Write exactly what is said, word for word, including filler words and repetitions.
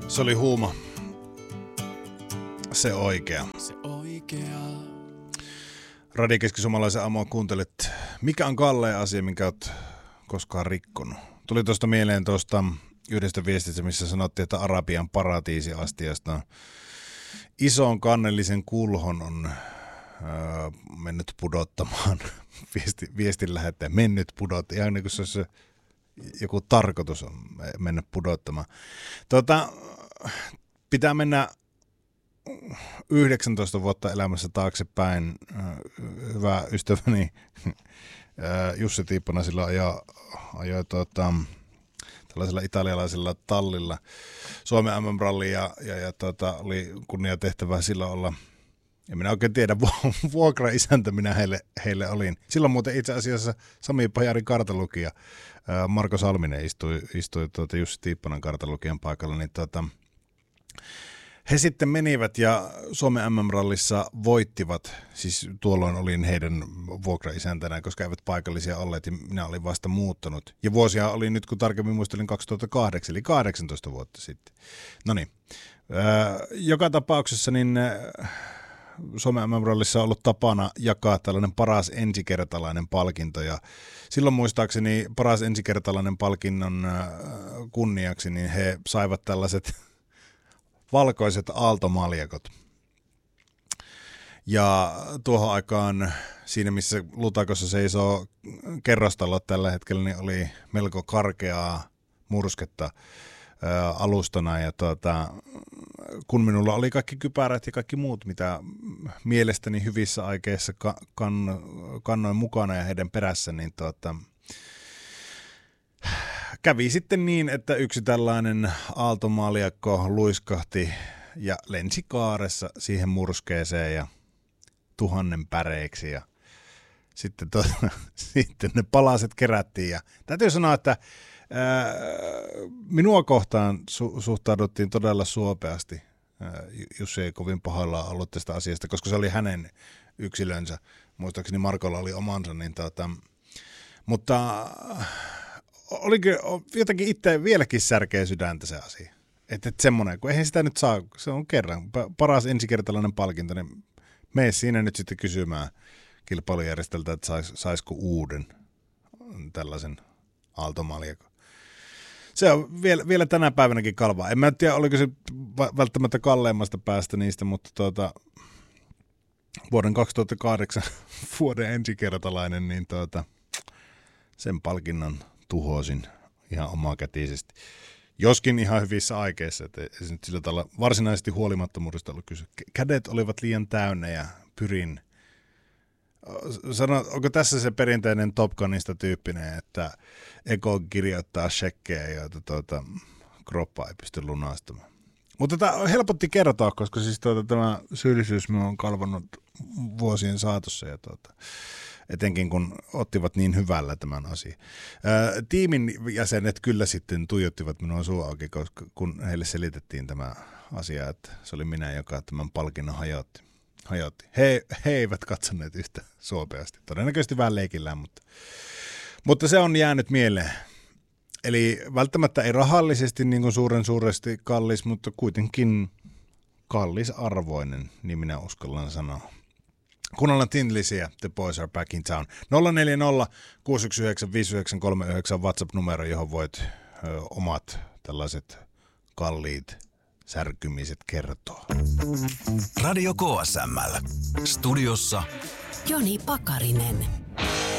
Se oli Huuma. Se oikea. Se oikea. Radio Keski-Suomalaisen aamuun kuuntelet. Mikä on kallein asia, minkä olet koskaan rikkonut? Tuli tuosta mieleen tuosta yhdestä viestistä, missä sanottiin, että Arabian paratiisiastiasta ison kannellisen kulhon on öö, mennyt pudottamaan. Viesti, viestin lähettäjä mennyt pudottamaan. Ihan niin kuin se olisi joku tarkoitus on mennä pudottamaan. Tuota, pitää mennä yhdeksäntoista vuotta elämässä taaksepäin. Hyvä ystäväni Jussi Tiipponen silloin ajoi, ajoi tuota, tällaisella italialaisella tallilla Suomen M M-ralli ja, ja, ja tuota, oli kunnia tehtävää silloin olla. En minä oikein tiedä, vuokra-isäntä minä heille, heille olin. Silloin muuten itse asiassa Sami Pajarin kartalukija Marko Salminen istui, istui tuota Jussi Tiipponen kartalukijan paikalla. Niin tuota, he sitten menivät ja Suomen M M-rallissa voittivat. Siis tuolloin olin heidän vuokra-isäntänä, koska eivät paikallisia olleet ja minä olin vasta muuttanut. Ja vuosia oli nyt, kun tarkemmin muistelin, kaksituhattakahdeksan, eli kahdeksantoista vuotta sitten. No niin, joka tapauksessa niin Suomen M M-rallissa on ollut tapana jakaa tällainen paras ensikertalainen palkinto ja silloin muistaakseni paras ensikertalainen palkinnon kunniaksi niin he saivat tällaiset valkoiset aaltomaljakot. Ja tuohon aikaan siinä, missä Lutakossa seisoo kerrostalo tällä hetkellä, niin oli melko karkeaa mursketta ää, alustana ja tuota, kun minulla oli kaikki kypärät ja kaikki muut, mitä mielestäni hyvissä aikeissa kann, kannoin mukana ja heidän perässä, niin tuota, kävi sitten niin, että yksi tällainen aaltomaljakko luiskahti ja lensi kaaressa siihen murskeeseen ja tuhannen päreiksi ja sitten, tuota, sitten ne palaset kerättiin ja täytyy sanoa, että ää, minua kohtaan su- suhtauduttiin todella suopeasti. Ää, Jussi ei kovin pahoillaan ollut tästä asiasta, koska se oli hänen yksilönsä. Muistaakseni Markolla oli omansa, niin tuota, mutta oliko jotenkin itse vieläkin särkeä sydäntä se asia. Että et semmoinen, kun eihän sitä nyt saa, se on kerran paras ensikertalainen palkinto, niin mene siinä nyt sitten kysymään kilpailujärjestöltä, että sais, saisiko uuden tällaisen aaltomaljakon. Se on vielä, vielä tänä päivänäkin kalvaa. En mä tiedä, oliko se välttämättä kalleimmasta päästä niistä, mutta tuota, vuoden kaksituhattakahdeksan vuoden ensikertalainen, niin tuota, sen palkinnon tuhosin ihan omakätisesti. Joskin ihan hyvissä aikeissa, että ei se nyt sillä tavalla varsinaisesti huolimattomuudesta ollut kyse. Kädet olivat liian täynnä ja pyrin. Sano, onko tässä se perinteinen Top Gunista tyyppinen, että Eko kirjoittaa shekkejä, joita tuota, kroppa ei pysty lunastamaan. Mutta tämä helpotti kertoa, koska siis tuota, tämä syyllisyys minua on kalvanut vuosien saatossa ja tuota, etenkin kun ottivat niin hyvällä tämän asian. Ää, tiimin jäsenet kyllä sitten tuijottivat minua suu auki, koska kun heille selitettiin tämä asia, että se oli minä, joka tämän palkinnon hajotti. hajotti. He, he eivät katsoneet yhtä suopeasti. Todennäköisesti vähän leikillään, mutta, mutta se on jäänyt mieleen. Eli välttämättä ei rahallisesti niin kuin suuren suuresti kallis, mutta kuitenkin kallisarvoinen, niin minä uskallan sanoa. Kuunnellaan Tinlisiä, The Boys Are Back in Town. nolla neljä nolla kuusi yksi yhdeksän viisi yhdeksän kolme yhdeksän WhatsApp-numero, johon voit ö, omat tällaiset kalliit särkymiset kertoa. Radio K S M L. Studiossa Joni Pakarinen.